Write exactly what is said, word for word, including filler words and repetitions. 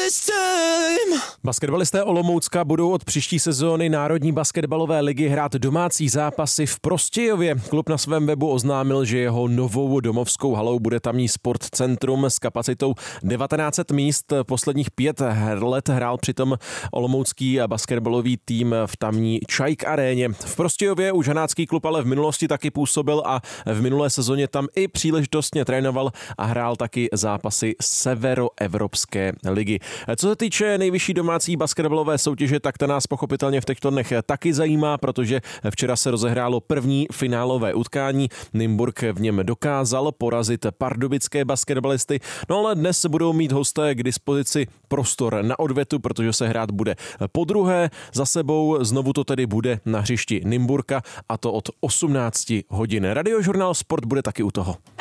Basketbalisté Olomoucka budou od příští sezóny Národní basketbalové ligy hrát domácí zápasy v Prostějově. Klub na svém webu oznámil, že jeho novou domovskou halou bude tamní sportcentrum s kapacitou devatenáct set míst. Posledních pět let hrál přitom olomoucký basketbalový tým v tamní Čajk aréně. V Prostějově už hanácký klub ale v minulosti taky působil a v minulé sezóně tam i příležitostně trénoval a hrál taky zápasy severoevropské ligy. Co se týče nejvyšší domácí basketbalové soutěže, tak ta nás pochopitelně v těchto dnech taky zajímá, protože včera se rozehrálo první finálové utkání. Nymburk v něm dokázal porazit pardubické basketbalisty, no ale dnes budou mít hosté k dispozici prostor na odvetu, protože se hrát bude podruhé. Za sebou znovu to tedy bude na hřišti Nymburka a to od osmnácti hodin. Radiožurnál Sport bude taky u toho.